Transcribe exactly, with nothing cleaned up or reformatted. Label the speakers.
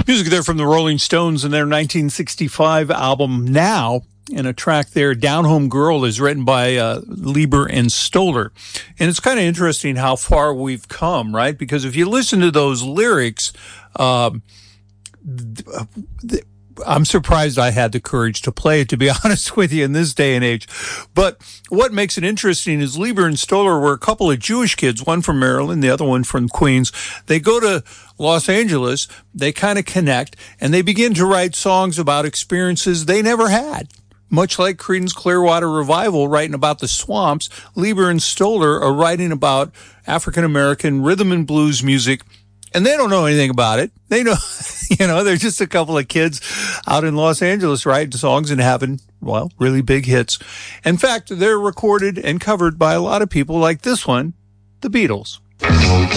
Speaker 1: Music there from the Rolling Stones and their nineteen sixty-five album Now, and a track there, Down Home Girl, is written by uh, Leiber and Stoller. And it's kind of interesting how far we've come, right? Because if you listen to those lyrics, um, th- th- I'm surprised I had the courage to play it, to be honest with you, in this day and age. But what makes it interesting is Leiber and Stoller were a couple of Jewish kids, one from Maryland, the other one from Queens. They go to Los Angeles, they kind of connect, and they begin to write songs about experiences they never had. Much like Creedence Clearwater Revival writing about the swamps, Leiber and Stoller are writing about African-American rhythm and blues music, and they don't know anything about it. They know, you know, they're just a couple of kids out in Los Angeles writing songs and having, well, really big hits. In fact, they're recorded and covered by a lot of people like this one, the Beatles.